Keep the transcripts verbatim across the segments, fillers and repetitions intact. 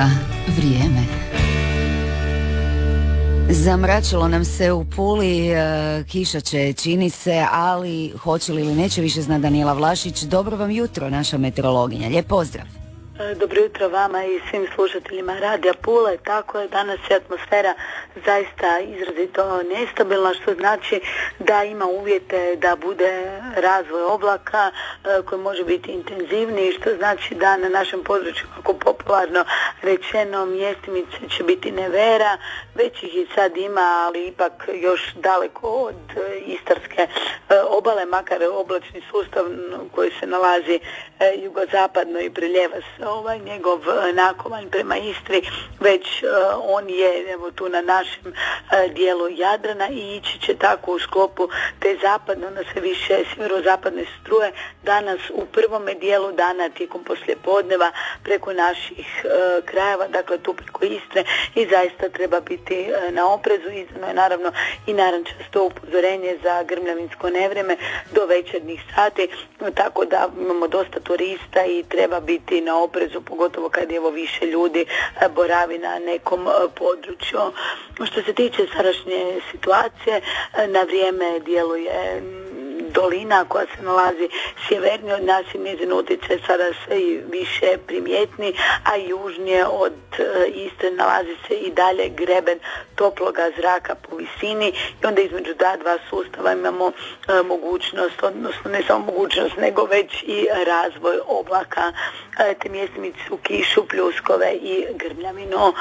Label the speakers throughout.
Speaker 1: Hrvatska, vrijeme. Zamračilo nam se u Puli, e, kiša će čini se, ali hoće li ili neće više zna Danijela Vlašić. Dobro vam jutro, naša meteorologinja. Lijep pozdrav.
Speaker 2: Dobro jutro vama i svim slušateljima Radija Pule. Tako je, danas je atmosfera zaista izrazito nestabilna, što znači da ima uvjete da bude razvoj oblaka e, koji može biti intenzivniji, što znači da na našem području, kako popularno rečeno, mjestimice će biti nevera. Već ih i sad ima, ali ipak još daleko od e, istarske e, obale, makar oblačni sustav koji se nalazi e, jugozapadno i preljeva se ovaj njegov nakovanj prema Istri, već uh, on je evo tu na našem uh, dijelu Jadrana i ići će tako u sklopu te zapadno na sve više sjeverozapadne struje danas u prvome dijelu dana tijekom poslijepodneva preko naših uh, krajeva, dakle tu preko Istre, i zaista treba biti uh, na oprezu. Izdano je naravno i narančasto upozorenje za grmljavinsko nevrijeme do večernjih sati, tako da imamo dosta turista i treba biti na oprezu, pogotovo kad je evo više ljudi boravi na nekom području. Što se tiče sadašnje situacije, na vrijeme djeluje dolina koja se nalazi sjevernije od nas i njezin utjecaj sada sve i više primjetni, a južnije od Istre nalazi se i dalje greben toploga zraka po visini i onda između ta dva sustava imamo uh, mogućnost, odnosno ne samo mogućnost, nego već i razvoj oblaka. Uh, te mjestimice su kišu, pljuskove i grmljavinu. Uh,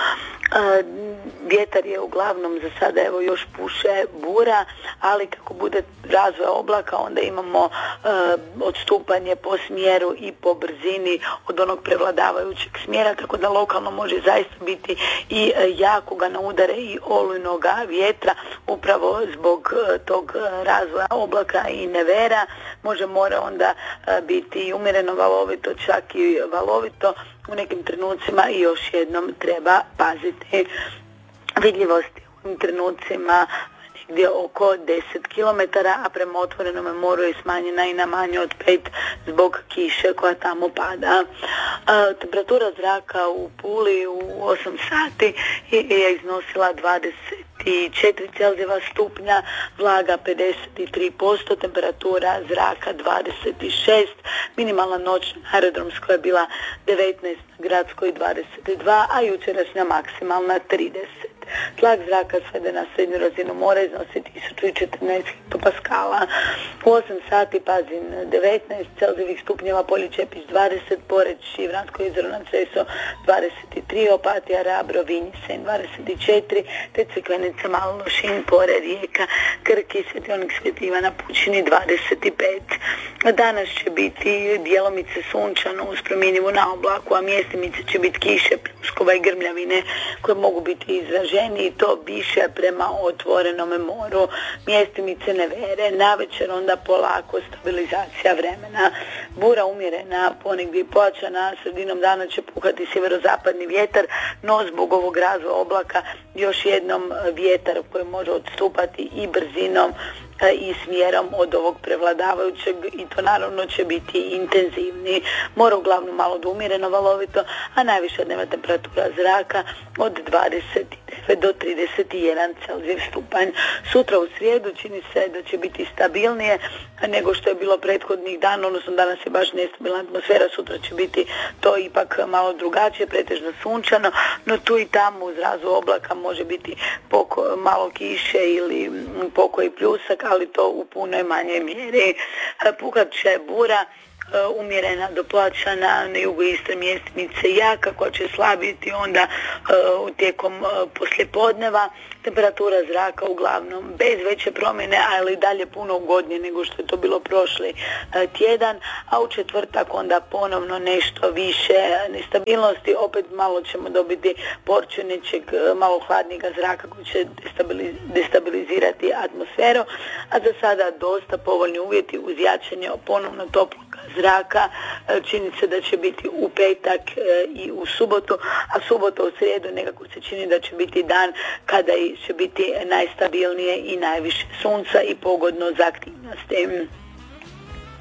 Speaker 2: vjetar je uglavnom za sada evo još puše bura, ali kako bude razvoj oblaka onda imamo uh, odstupanje po smjeru i po brzini od onog prevladavajućeg smjera, tako da lokalno može zaista biti i uh, jakoga na udare i olujnoga vjetra. Upravo zbog uh, tog uh, razvoja oblaka i nevera može more onda uh, biti i umjereno valovito, čak i valovito u nekim trenucima, i još jednom treba paziti. Vidljivosti u ovim trenucima gdje oko deset kilometara, a prema otvorenom moru je smanjena i na manje od pet zbog kiše koja tamo pada. A, temperatura zraka u Puli u osam sati je iznosila dvadeset četiri Celzijeva stupnja, vlaga pedeset tri posto, temperatura zraka dvadeset šest, minimalna noćna aerodromskoj je bila devetnaest, gradskoj dvadeset dva, a jučerašnja maksimalna trideset. Tlak zraka svede na srednju razinu mora iznosi tisuću četrnaest hektopaskala. U osam sati Pazin devetnaest Celzijevih stupnjeva, Polje Čepić dvadeset, Poreč, Šivransko jezero na Cresu dvadeset tri, Opatija, Rab, Rovinj, Sen dvadeset četiri, te Crikvenica, Malo Lošinj, Pore, Rijeka, Krk i Sveti Onik, Sveti Ivan na Pučini dvadeset pet. Danas će biti djelomice sunčano uz promjenjivu na oblaku, a mjestimice će biti kiše, pljuskova i grmljavine koje mogu biti izražene i to više prema otvorenom moru. Mjestimice nevere, navečer onda polako stabilizacija vremena. Bura umjerena, ponegdje pojačana, sredinom dana će puhati sjeverozapadni vjetar, no zbog ovog razvoja oblaka još jednom vjetar koji može odstupati i brzinom i smjerom od ovog prevladavajućeg, i to naravno će biti intenzivni. More uglavnom malo do umjereno valovito, a najviša dnevna temperatura zraka od dvadeset devet do trideset jedan Celzijev stupanj. Sutra u srijedu čini se da će biti stabilnije nego što je bilo prethodnih dana, odnosno danas je baš nestabilna atmosfera, sutra će biti to ipak malo drugačije, pretežno sunčano, no tu i tamo uz razvoj oblaka može biti poko, malo kiše ili pokoj pljusak, ali to u punoj manjoj mjeri. Puhat će bura, umjerena do pojačana, na jugu Istre mjestimice jaka koja će slabiti onda uh, tijekom uh, poslijepodneva. Temperatura zraka uglavnom bez veće promjene, ali dalje puno ugodnije nego što je to bilo prošli uh, tjedan, a u četvrtak onda ponovno nešto više nestabilnosti, opet malo ćemo dobiti porciju nečeg uh, malo hladnijeg zraka koji će destabiliz- destabilizirati atmosferu, a za sada dosta povoljni uvjeti uz jačanje ponovno toplog zraka. Čini se da će biti u petak i u subotu, a subota u srijedu nekako se čini da će biti dan kada će biti najstabilnije i najviše sunca i pogodno za aktivnosti.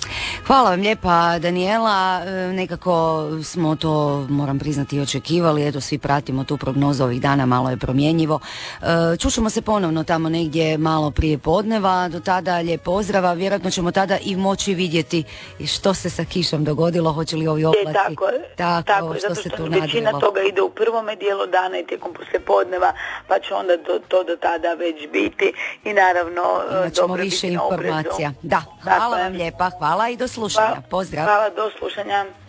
Speaker 1: Hvala vam lijepa, Danijela. E, nekako smo to, moram priznati, i očekivali. Eto, svi pratimo tu prognozu ovih dana, malo je promjenjivo. E, čućemo se ponovno tamo negdje malo prije podneva. Do tada lijep pozdrava. Vjerojatno ćemo tada i moći vidjeti što se sa kišom dogodilo, hoće li ovi oblaci.
Speaker 2: E, tako je,
Speaker 1: tako,
Speaker 2: tako
Speaker 1: što
Speaker 2: zato
Speaker 1: se
Speaker 2: što
Speaker 1: tu
Speaker 2: većina
Speaker 1: nadvilo.
Speaker 2: toga ide u prvome dijelu dana i tijekom poslijepodneva, pa će onda do, to do tada već biti i naravno
Speaker 1: Imat ćemo
Speaker 2: dobro
Speaker 1: više
Speaker 2: biti na oprezu.
Speaker 1: informacija. Da, hvala vam lijepa, hvala i do slušanja. Pozdrav.
Speaker 2: Hvala, do slušanja.